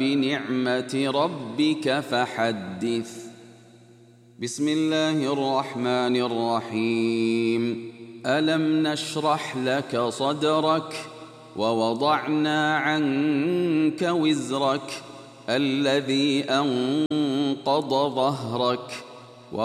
بنعمة ربك فحدث. بسم الله الرحمن الرحيم. ألم نشرح لك صدرك ووضعنا عنك وزرك الذي أنقض ظهرك